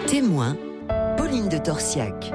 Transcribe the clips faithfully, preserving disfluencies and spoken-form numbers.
Témoin, Pauline de Torsiac.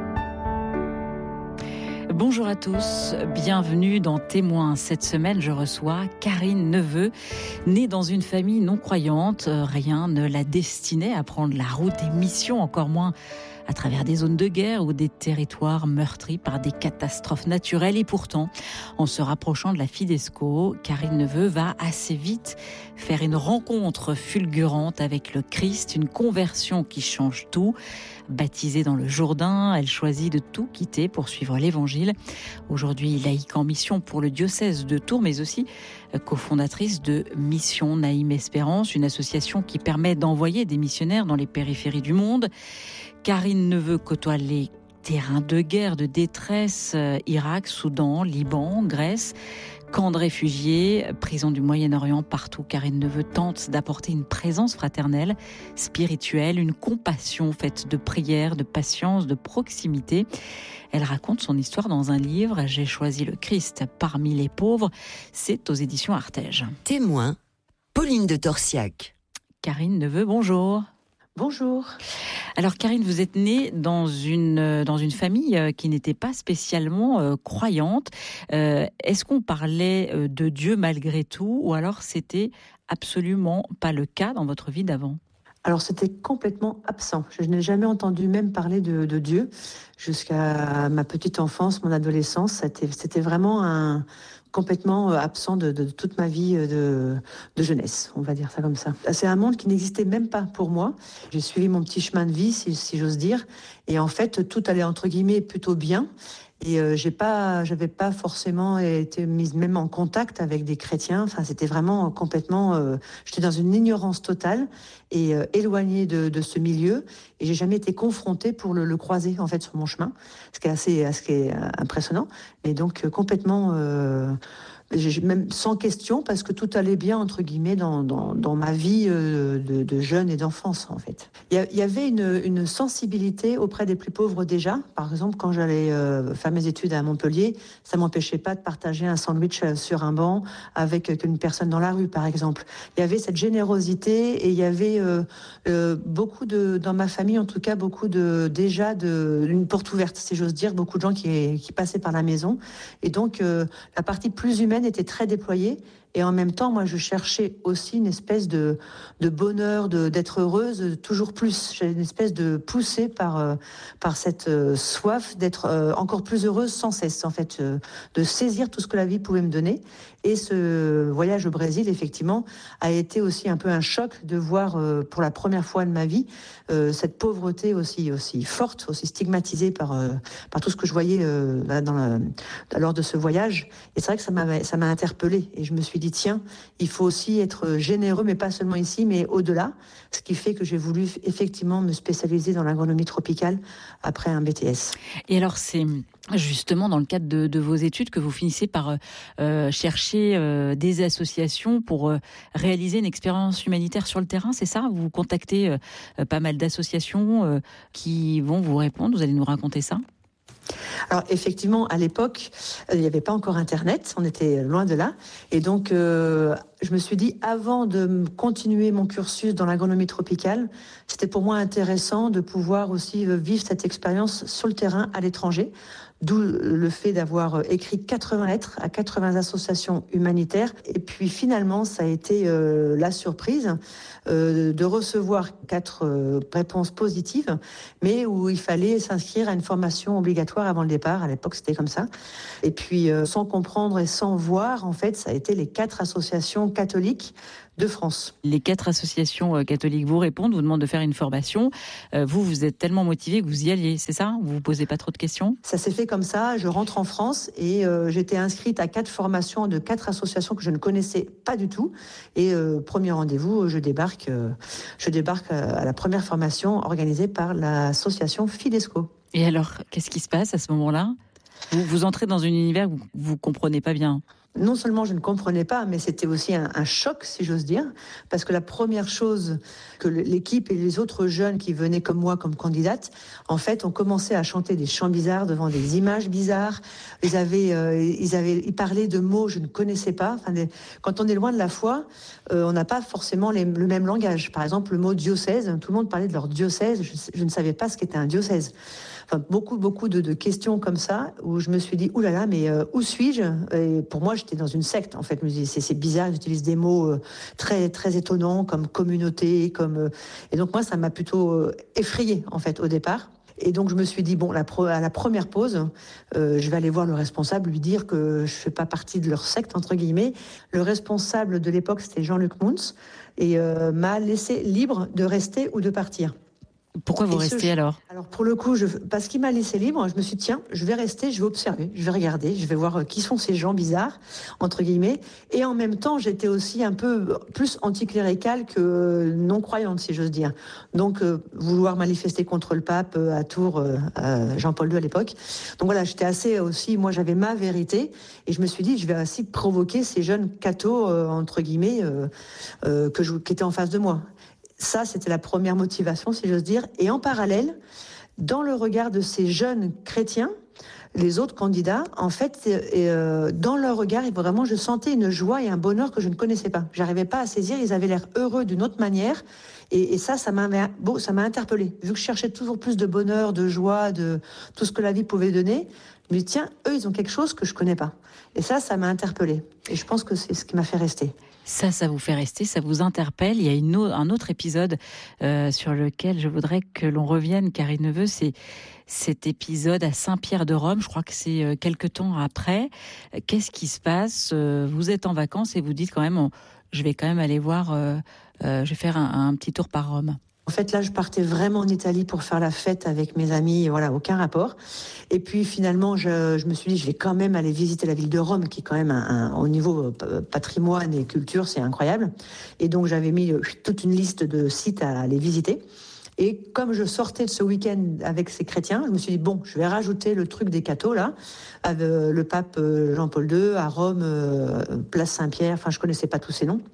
Bonjour à tous, bienvenue dans Témoin. Cette semaine, je reçois Karine Neveu. Née dans une famille non croyante, rien ne la destinait à prendre la route des missions, encore moins à travers des zones de guerre ou des territoires meurtris par des catastrophes naturelles. Et pourtant, en se rapprochant de la Fidesco, Karine Neveu va assez vite faire une rencontre fulgurante avec le Christ, une conversion qui change tout. Baptisée dans le Jourdain, elle choisit de tout quitter pour suivre l'Évangile. Aujourd'hui, laïque en mission pour le diocèse de Tours, mais aussi cofondatrice de Mission Naïm Espérance, une association qui permet d'envoyer des missionnaires dans les périphéries du monde. Karine Neveu côtoie les terrains de guerre, de détresse, Irak, Soudan, Liban, Grèce, camps de réfugiés, prison du Moyen-Orient, partout. Karine Neveu tente d'apporter une présence fraternelle, spirituelle, une compassion faite de prière, de patience, de proximité. Elle raconte son histoire dans un livre, J'ai choisi le Christ parmi les pauvres. C'est aux éditions Artege. Témoin, Pauline de Torsiac. Karine Neveu, bonjour. Bonjour. Alors Karine, vous êtes née dans une dans une famille qui n'était pas spécialement euh, croyante. Euh, est-ce qu'on parlait de Dieu malgré tout, ou alors c'était absolument pas le cas dans votre vie d'avant ? Alors c'était complètement absent. Je n'ai jamais entendu même parler de, de Dieu jusqu'à ma petite enfance, mon adolescence. C'était, c'était vraiment un complètement absent de, de, de toute ma vie de, de jeunesse, on va dire ça comme ça. C'est un monde qui n'existait même pas pour moi. J'ai suivi mon petit chemin de vie, si, si j'ose dire, et en fait tout allait entre guillemets plutôt bien. Et euh, j'ai pas, j'avais pas forcément été mise même en contact avec des chrétiens. Enfin, c'était vraiment complètement. Euh, j'étais dans une ignorance totale et euh, éloignée de, de ce milieu. Et j'ai jamais été confrontée pour le, le croiser en fait sur mon chemin, ce qui est assez, ce qui est impressionnant. Mais donc euh, complètement. Euh, Même sans question, parce que tout allait bien, entre guillemets, dans, dans, dans ma vie de, de jeune et d'enfance, en fait. Il y, y avait une, une sensibilité auprès des plus pauvres déjà. Par exemple, quand j'allais euh, faire mes études à Montpellier, ça m'empêchait pas de partager un sandwich sur un banc avec une personne dans la rue, par exemple. Il y avait cette générosité et il y avait euh, euh, beaucoup de, dans ma famille, en tout cas, beaucoup de, déjà, de, une porte ouverte, si j'ose dire, beaucoup de gens qui, qui passaient par la maison. Et donc, euh, la partie plus humaine était très déployée, et en même temps moi je cherchais aussi une espèce de, de bonheur, de, d'être heureuse toujours plus. J'avais une espèce de poussée par, euh, par cette euh, soif d'être euh, encore plus heureuse sans cesse, en fait, euh, de saisir tout ce que la vie pouvait me donner. Et ce voyage au Brésil, effectivement, a été aussi un peu un choc de voir euh, pour la première fois de ma vie euh, cette pauvreté aussi, aussi forte, aussi stigmatisée par, euh, par tout ce que je voyais euh, dans la, lors de ce voyage. Et c'est vrai que ça m'a, ça m'a interpellée. Et je me suis dit, tiens, il faut aussi être généreux, mais pas seulement ici, mais au-delà. Ce qui fait que j'ai voulu effectivement me spécialiser dans l'agronomie tropicale après un B T S. Et alors, c'est justement dans le cadre de, de vos études que vous finissez par euh, chercher euh, des associations pour euh, réaliser une expérience humanitaire sur le terrain, c'est ça ? Vous contactez euh, pas mal d'associations euh, qui vont vous répondre, vous allez nous raconter ça ? Alors effectivement, à l'époque, il n'y avait pas encore Internet, on était loin de là. Et donc, euh, je me suis dit, avant de continuer mon cursus dans l'agronomie tropicale, c'était pour moi intéressant de pouvoir aussi vivre cette expérience sur le terrain à l'étranger. D'où le fait d'avoir écrit quatre-vingts lettres à quatre-vingts associations humanitaires. Et puis finalement, ça a été euh, la surprise euh, de recevoir quatre euh, réponses positives, mais où il fallait s'inscrire à une formation obligatoire avant le départ. À l'époque, c'était comme ça. Et puis, euh, sans comprendre et sans voir, en fait, ça a été les quatre associations catholiques de France. Les quatre associations catholiques vous répondent, vous demandent de faire une formation. Euh, vous, vous êtes tellement motivé que vous y alliez, c'est ça ? Vous vous posez pas trop de questions ? Ça s'est fait comme ça. Je rentre en France et euh, j'étais inscrite à quatre formations de quatre associations que je ne connaissais pas du tout. Et euh, premier rendez-vous, je débarque, euh, je débarque à la première formation organisée par l'association Fidesco. Et alors, qu'est-ce qui se passe à ce moment-là ? Vous, vous entrez dans un univers où vous comprenez pas bien. Non seulement je ne comprenais pas, mais c'était aussi un, un choc, si j'ose dire, parce que la première chose que l'équipe et les autres jeunes qui venaient comme moi, comme candidate, en fait, ont commencé à chanter des chants bizarres devant des images bizarres. Ils avaient, euh, ils avaient, ils parlaient de mots que je ne connaissais pas. Enfin, des, quand on est loin de la foi, euh, on n'a pas forcément les, le même langage. Par exemple, le mot diocèse, tout le monde parlait de leur diocèse. Je, je ne savais pas ce qu'était un diocèse. Enfin, beaucoup, beaucoup de, de questions comme ça, où je me suis dit, oulala, là là, mais euh, où suis-je ? Et pour moi, j'étais dans une secte, en fait. Je me dis, c'est, c'est bizarre, ils utilisent des mots euh, très, très étonnants, comme communauté, comme... Euh... Et donc, moi, ça m'a plutôt euh, effrayée, en fait, au départ. Et donc, je me suis dit, bon, la pro- à la première pause, euh, je vais aller voir le responsable, lui dire que je ne fais pas partie de leur secte, entre guillemets. Le responsable de l'époque, c'était Jean-Luc Mouns, et euh, m'a laissé libre de rester ou de partir. Pourquoi vous Et restez ce, alors ? Alors pour le coup, je, parce qu'il m'a laissé libre, je me suis dit, tiens, je vais rester, je vais observer, je vais regarder, je vais voir euh, qui sont ces gens bizarres, entre guillemets. Et en même temps, j'étais aussi un peu plus anticléricale que non-croyante, si j'ose dire. Donc, euh, vouloir manifester contre le pape euh, à Tours, euh, à Jean-Paul deux à l'époque. Donc voilà, j'étais assez aussi, moi j'avais ma vérité, et je me suis dit, je vais aussi provoquer ces jeunes cathos, euh, entre guillemets, euh, euh, que je, qui étaient en face de moi. Ça, c'était la première motivation, si j'ose dire. Et en parallèle, dans le regard de ces jeunes chrétiens, les autres candidats, en fait, euh, dans leur regard, vraiment, je sentais une joie et un bonheur que je ne connaissais pas. J'arrivais pas à saisir, ils avaient l'air heureux d'une autre manière. Et, et ça, ça m'a, bon, ça m'a interpellée. Vu que je cherchais toujours plus de bonheur, de joie, de tout ce que la vie pouvait donner, je me dis, tiens, eux, ils ont quelque chose que je connais pas. Et ça, ça m'a interpellée. Et je pense que c'est ce qui m'a fait rester. Ça, ça vous fait rester, ça vous interpelle. Il y a une o- un autre épisode euh, sur lequel je voudrais que l'on revienne, Karine Neveu, c'est cet épisode à Saint-Pierre-de-Rome. Je crois que c'est euh, quelque temps après. Qu'est-ce qui se passe ? euh, Vous êtes en vacances et vous dites quand même, on, je vais quand même aller voir, euh, euh, je vais faire un, un petit tour par Rome. En fait, là, je partais vraiment en Italie pour faire la fête avec mes amis, voilà, aucun rapport. Et puis, finalement, je, je me suis dit, je vais quand même aller visiter la ville de Rome, qui est quand même, un, un, au niveau patrimoine et culture, c'est incroyable. Et donc, j'avais mis toute une liste de sites à aller visiter. Et comme je sortais de ce week-end avec ces chrétiens, je me suis dit, bon, je vais rajouter le truc des cathos, là, avec le pape Jean-Paul deux, à Rome, place Saint-Pierre, enfin, je connaissais pas tous ces noms.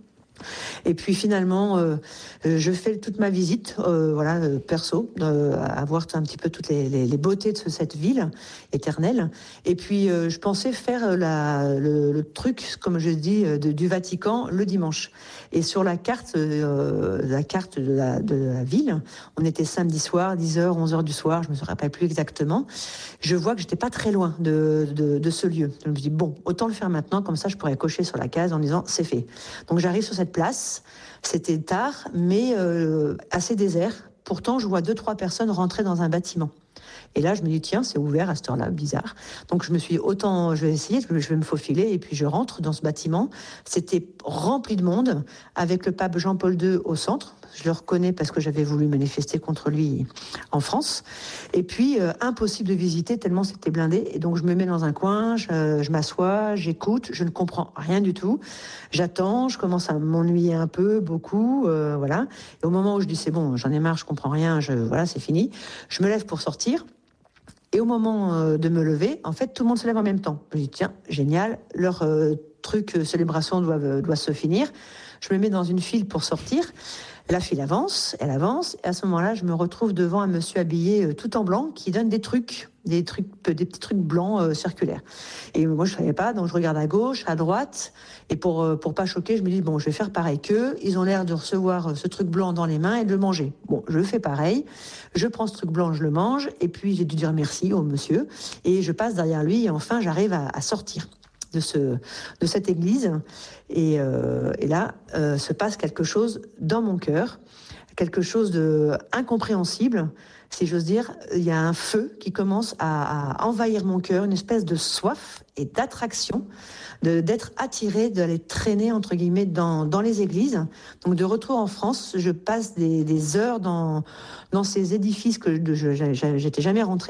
Et puis finalement, euh, je fais toute ma visite, euh, voilà, euh, perso, euh, à voir un petit peu toutes les, les, les beautés de cette ville éternelle. Et puis, euh, je pensais faire la, le, le truc, comme je dis, de, du Vatican le dimanche. Et sur la carte, euh, la carte de la, de la ville, on était samedi soir, dix heures, onze heures du soir, je me rappelle plus exactement. Je vois que j'étais pas très loin de, de, de ce lieu. Je me dis bon, autant le faire maintenant, comme ça, je pourrais cocher sur la case en disant c'est fait. Donc j'arrive sur cette place, c'était tard, mais euh, assez désert. Pourtant, je vois deux, trois personnes rentrer dans un bâtiment. Et là, je me dis, tiens, c'est ouvert à cette heure-là, bizarre. Donc, je me suis dit, autant, je vais essayer, je vais me faufiler. Et puis, je rentre dans ce bâtiment. C'était rempli de monde, avec le pape Jean-Paul deux au centre. Je le reconnais parce que j'avais voulu manifester contre lui en France. Et puis, euh, impossible de visiter tellement c'était blindé. Et donc, je me mets dans un coin, je, je m'assois, j'écoute, je ne comprends rien du tout. J'attends, je commence à m'ennuyer un peu, beaucoup, euh, voilà. Et au moment où je dis, c'est bon, j'en ai marre, je comprends rien, je, voilà, c'est fini. Je me lève pour sortir. Et au moment euh, de me lever, en fait, tout le monde se lève en même temps. Je dis, tiens, génial, leur euh, truc, euh, célébration doit, euh, doit se finir. Je me mets dans une file pour sortir. La file avance, elle avance. Et à ce moment-là, je me retrouve devant un monsieur habillé euh, tout en blanc qui donne des trucs, des trucs, des petits trucs blancs euh, circulaires. Et moi, je savais pas, donc je regarde à gauche, à droite. Et pour euh, pour pas choquer, je me dis, bon, je vais faire pareil qu'eux. Ils ont l'air de recevoir euh, ce truc blanc dans les mains et de le manger. Bon, je fais pareil. Je prends ce truc blanc, je le mange. Et puis, j'ai dû dire merci au monsieur. Et je passe derrière lui. Et enfin, j'arrive à, à sortir de ce de cette église. Et, euh, et là, euh, se passe quelque chose dans mon cœur. Quelque chose de incompréhensible. Si j'ose dire, il y a un feu qui commence à, à envahir mon cœur, une espèce de soif et d'attraction, de, d'être attiré, d'aller traîner, entre guillemets, dans, dans les églises. Donc, de retour en France, je passe des, des heures dans, dans ces édifices que je, je, j'étais jamais rentrée